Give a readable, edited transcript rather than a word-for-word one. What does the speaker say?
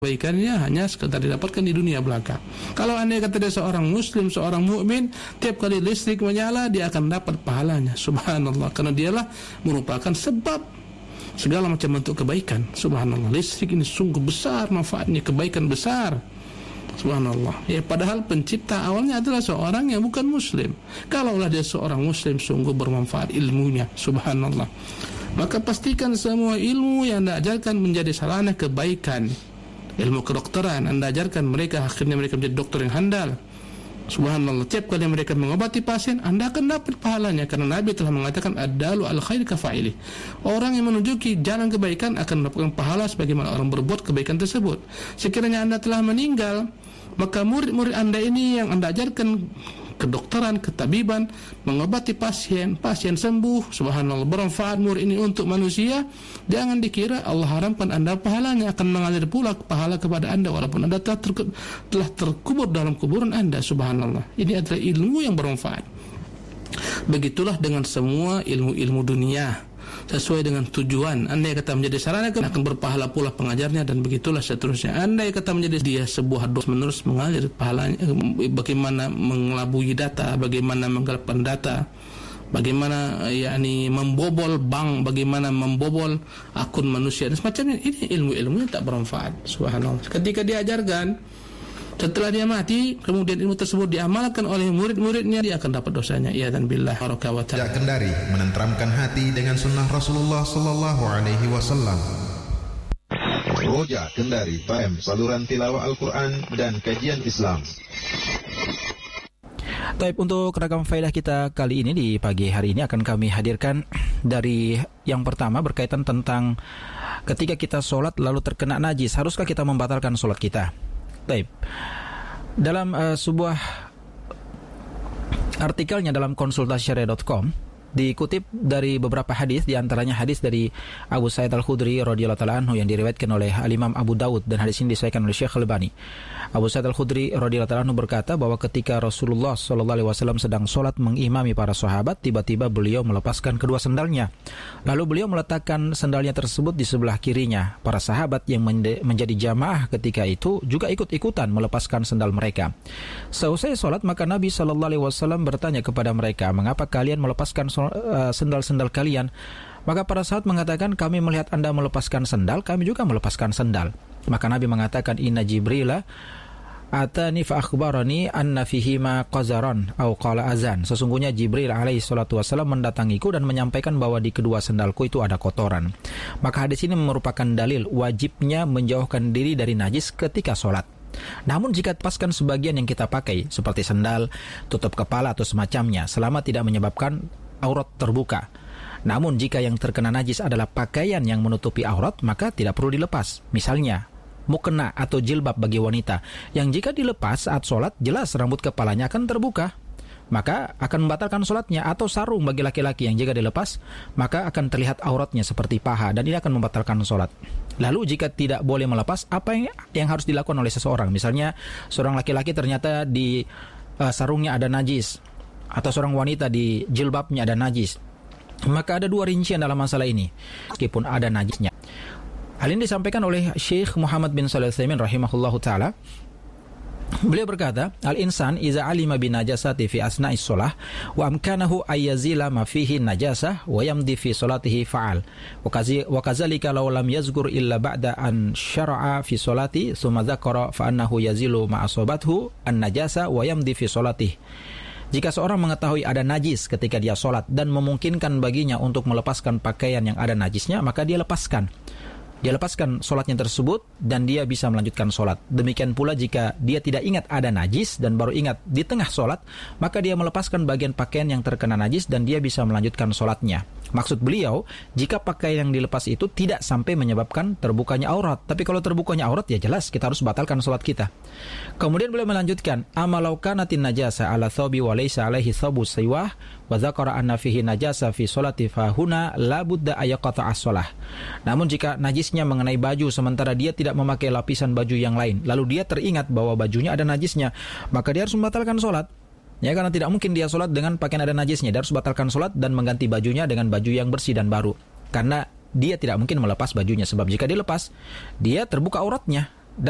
kebaikannya hanya sekedar didapatkan di dunia belaka. Kalau andai kata dia seorang muslim, seorang mukmin, tiap kali listrik menyala dia akan dapat pahalanya. Subhanallah, karena dialah merupakan sebab segala macam bentuk kebaikan. Subhanallah, listrik ini sungguh besar manfaatnya, kebaikan besar. Subhanallah. Ya, padahal pencipta awalnya adalah seorang yang bukan muslim. Kalaulah dia seorang muslim, sungguh bermanfaat ilmunya. Subhanallah. Maka pastikan semua ilmu yang Anda ajarkan menjadi sarana kebaikan. Ilmu kedokteran Anda ajarkan mereka, akhirnya mereka menjadi dokter yang handal. Subhanallah, tiap kali mereka mengobati pasien Anda akan dapat pahalanya, karena Nabi telah mengatakan ad-dalu al khair kafa'ili. Orang yang menunjuki jalan kebaikan akan mendapatkan pahala sebagaimana orang berbuat kebaikan tersebut. Sekiranya Anda telah meninggal, maka murid-murid Anda ini yang Anda ajarkan kedokteran, ketabiban, mengobati pasien sembuh, subhanallah, bermanfaat murid ini untuk manusia, jangan dikira Allah haramkan Anda pahalanya, akan mengalir pula pahala kepada Anda walaupun Anda telah terkubur dalam kuburan Anda. Subhanallah, ini adalah ilmu yang bermanfaat. Begitulah dengan semua ilmu-ilmu dunia, sesuai dengan tujuan. Andai kata menjadi sarana akan berpahala pula pengajarnya, dan begitulah seterusnya. Andai kata menjadi dia sebuah dosa menerus mengalir pahalanya, bagaimana mengelabui data, bagaimana menggelapkan data, bagaimana membobol bank, bagaimana membobol akun manusia dan semacamnya. Ini ilmu-ilmu yang tak bermanfaat. Subhanallah, ketika diajarkan, setelah dia mati, kemudian ilmu tersebut diamalkan oleh murid-muridnya, dia akan dapat dosanya. Ya dan billah wa ta'ala. Kendari menenteramkan hati dengan sunnah Rasulullah sallallahu alaihi wasallam. Roja Kendari FM, saluran tilawah Al-Quran dan kajian Islam. Taib, untuk ragam faedah kita kali ini di pagi hari ini akan kami hadirkan dari yang pertama berkaitan tentang ketika kita sholat lalu terkena najis, haruskah kita membatalkan sholat kita? Taib. Dalam sebuah artikelnya dalam konsultasisyariah.com dikutip dari beberapa hadis, di antaranya hadis dari Abu Sa'id Al-Khudri radhiyallahu ta'ala anhu yang diriwayatkan oleh Al-Imam Abu Dawud, dan hadis ini disahihkan oleh Syekh Al-Albani. Abu Sa'id Al-Khudri radhiyallahu ta'ala anhu berkata bahwa ketika Rasulullah sallallahu alaihi wasallam sedang salat mengimami para sahabat, tiba-tiba beliau melepaskan kedua sendalnya. Lalu beliau meletakkan sendalnya tersebut di sebelah kirinya. Para sahabat yang menjadi jamaah ketika itu juga ikut-ikutan melepaskan sendal mereka. Seusai salat, maka Nabi sallallahu alaihi wasallam bertanya kepada mereka, "Mengapa kalian melepaskan sendal-sendal kalian?" Maka para sahabat mengatakan, "Kami melihat Anda melepaskan sendal, kami juga melepaskan sendal." Maka Nabi mengatakan, "Inna Jibrila atani fa akhbarani anna fihima qazaran au qala azan." Sesungguhnya Jibril alaihi salatu wasallam mendatangiku dan menyampaikan bahwa di kedua sendalku itu ada kotoran. Maka hadis ini merupakan dalil wajibnya menjauhkan diri dari najis ketika sholat. Namun jika lepaskan sebagian yang kita pakai seperti sendal, tutup kepala atau semacamnya, selama tidak menyebabkan aurat terbuka. Namun jika yang terkena najis adalah pakaian yang menutupi aurat, maka tidak perlu dilepas. Misalnya mukena atau jilbab bagi wanita, yang jika dilepas saat sholat, jelas rambut kepalanya akan terbuka, maka akan membatalkan sholatnya. Atau sarung bagi laki-laki, yang jika dilepas, maka akan terlihat auratnya seperti paha, dan ini akan membatalkan sholat. Lalu jika tidak boleh melepas, apa yang harus dilakukan oleh seseorang? Misalnya seorang laki-laki ternyata di sarungnya ada najis, atau seorang wanita di jilbabnya ada najis, maka ada dua rincian dalam masalah ini meskipun ada najisnya. Hal ini disampaikan oleh Syekh Muhammad bin Shalih Al-Utsaimin rahimahullahu ta'ala. Beliau berkata, "Al-insan iza alima bin najasati fi asna'is sholah wa amkanahu ayyazila ma fihi najasah wa yamdi fi sholatihi fa'al wa kazalika law lam yazkur illa ba'da an syara'a fi sholati thumma dzakara fa annahu yazilu ma asabathu an najasa wa yamdi fi sholatihi." Jika seorang mengetahui ada najis ketika dia sholat dan memungkinkan baginya untuk melepaskan pakaian yang ada najisnya, maka dia lepaskan. Dia lepaskan sholatnya tersebut dan dia bisa melanjutkan sholat. Demikian pula jika dia tidak ingat ada najis dan baru ingat di tengah sholat, maka dia melepaskan bagian pakaian yang terkena najis dan dia bisa melanjutkan sholatnya. Maksud beliau, jika pakaian yang dilepas itu tidak sampai menyebabkan terbukanya aurat. Tapi kalau terbukanya aurat, ya jelas kita harus batalkan sholat kita. Kemudian beliau melanjutkan, "Amalau kanatin najasa ala thawbi wa laysa alaihi thawbu saywah wa dzakara anna fihi najasa fi sholati fahuna la budda ayaqata as-sholah." Namun jika najisnya mengenai baju sementara dia tidak memakai lapisan baju yang lain, lalu dia teringat bahwa bajunya ada najisnya, maka dia harus membatalkan sholat. Ya, karena tidak mungkin dia sholat dengan pakaian ada najisnya. Dia harus batalkan sholat dan mengganti bajunya dengan baju yang bersih dan baru. Karena dia tidak mungkin melepas bajunya, sebab jika dilepas, dia terbuka auratnya.